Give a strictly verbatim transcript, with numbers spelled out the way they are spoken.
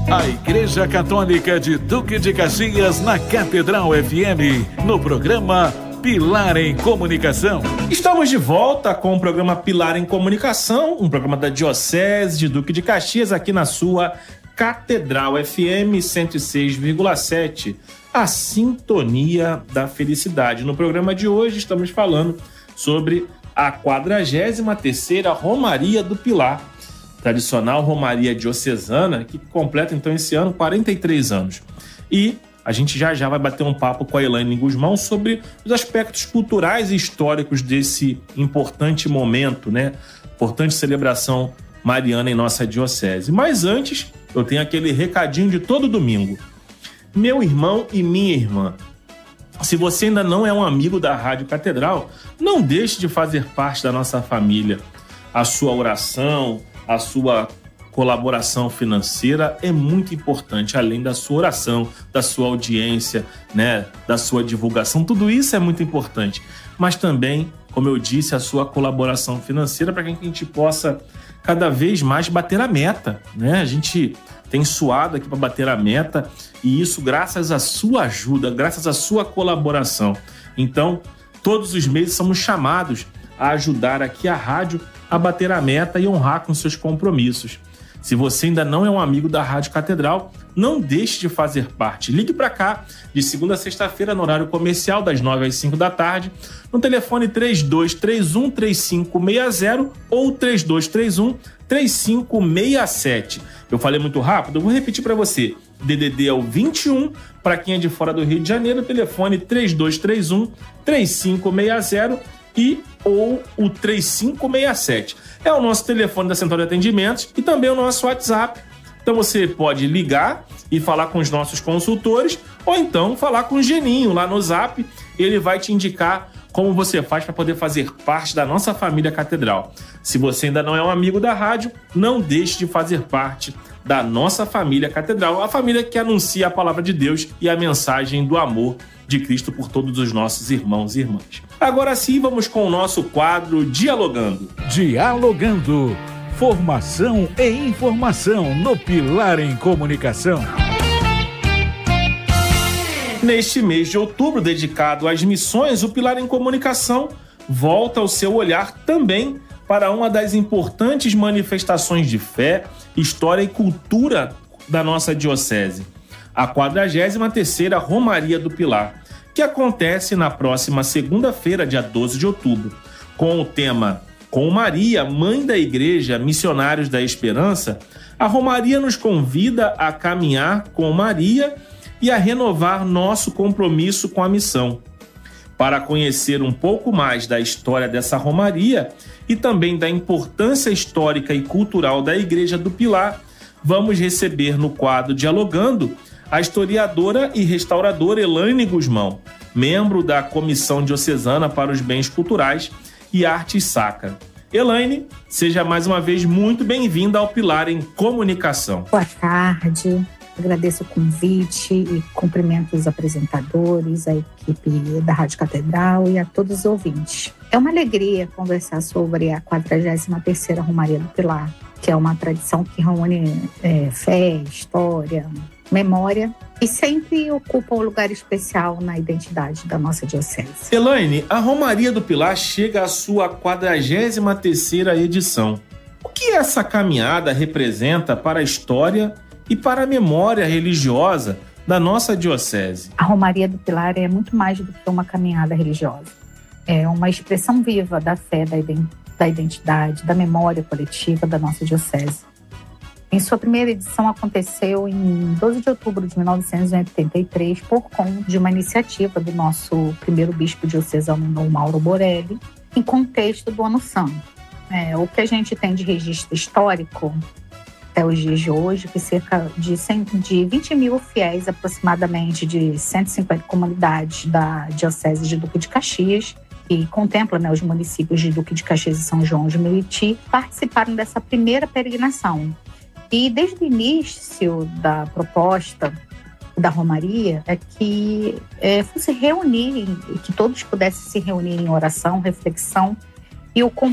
A Igreja Católica de Duque de Caxias na Catedral F M, no programa Pilar em Comunicação. Estamos de volta com o programa Pilar em Comunicação, um programa da Diocese de Duque de Caxias, aqui na sua Catedral F M cento e seis vírgula sete, a sintonia da felicidade. No programa de hoje estamos falando sobre a quadragésima terceira Romaria do Pilar, tradicional Romaria Diocesana, que completa então esse ano quarenta e três anos. E a gente já já vai bater um papo com a Elaine Guzmão sobre os aspectos culturais e históricos desse importante momento, né? Importante celebração mariana em nossa diocese. Mas antes, eu tenho aquele recadinho de todo domingo. Meu irmão e minha irmã, se você ainda não é um amigo da Rádio Catedral, não deixe de fazer parte da nossa família. A sua oração, a sua colaboração financeira é muito importante, além da sua oração, da sua audiência, né, da sua divulgação, tudo isso é muito importante. Mas também, como eu disse, a sua colaboração financeira para que a gente possa cada vez mais bater a meta, né? A gente tem suado aqui para bater a meta e isso graças à sua ajuda, graças à sua colaboração. Então, todos os meses somos chamados a ajudar aqui a rádio a bater a meta e honrar com seus compromissos. Se você ainda não é um amigo da Rádio Catedral, não deixe de fazer parte. Ligue para cá de segunda a sexta-feira no horário comercial, das nove às cinco da tarde, no telefone três dois três um, três cinco seis zero ou três dois três um, três cinco seis sete. Eu falei muito rápido, eu vou repetir para você. D D D é o vinte e um, para quem é de fora do Rio de Janeiro, telefone três dois três um, três cinco seis zero e ou o três cinco seis sete. É o nosso telefone da Central de Atendimentos e também o nosso WhatsApp. Então você pode ligar e falar com os nossos consultores ou então falar com o Geninho lá no Zap. Ele vai te indicar como você faz para poder fazer parte da nossa família Catedral. Se você ainda não é um amigo da rádio, não deixe de fazer parte da nossa família Catedral, a família que anuncia a palavra de Deus e a mensagem do amor de Cristo por todos os nossos irmãos e irmãs. Agora sim, vamos com o nosso quadro Dialogando. Dialogando. Formação e informação no Pilar em Comunicação. Neste mês de outubro, dedicado às missões, o Pilar em Comunicação volta o seu olhar também para uma das importantes manifestações de fé, história e cultura da nossa diocese, a quadragésima terceira Romaria do Pilar, que acontece na próxima segunda-feira, dia doze de outubro, com o tema Com Maria, Mãe da Igreja, Missionários da Esperança. A Romaria nos convida a caminhar com Maria e a renovar nosso compromisso com a missão. Para conhecer um pouco mais da história dessa Romaria e também da importância histórica e cultural da Igreja do Pilar, vamos receber no quadro Dialogando a historiadora e restauradora Elaine Guzmão, membro da Comissão Diocesana para os Bens Culturais e Artes Sacra. Elaine, seja mais uma vez muito bem-vinda ao Pilar em Comunicação. Boa tarde, agradeço o convite e cumprimento os apresentadores, a equipe da Rádio Catedral e a todos os ouvintes. É uma alegria conversar sobre a quadragésima terceira Romaria do Pilar, que é uma tradição que reúne é, fé, história, memória e sempre ocupa um lugar especial na identidade da nossa diocese. Elaine, a Romaria do Pilar chega à sua quadragésima terceira edição. O que essa caminhada representa para a história e para a memória religiosa da nossa diocese? A Romaria do Pilar é muito mais do que uma caminhada religiosa. É uma expressão viva da fé, da identidade, da memória coletiva da nossa diocese. Em sua primeira edição aconteceu em doze de outubro de mil novecentos e oitenta e três por conta de uma iniciativa do nosso primeiro bispo diocesano, Mauro Borelli, em contexto do Ano Santo. É, o que a gente tem de registro histórico até os dias de hoje, que cerca de, cem, de vinte mil fiéis, aproximadamente de cento e cinquenta comunidades da Diocese de Duque de Caxias, que contempla, né, os municípios de Duque de Caxias e São João de Meriti, participaram dessa primeira peregrinação. E desde o início da proposta da Romaria é que é, fosse reunir, que todos pudessem se reunir em oração, reflexão e o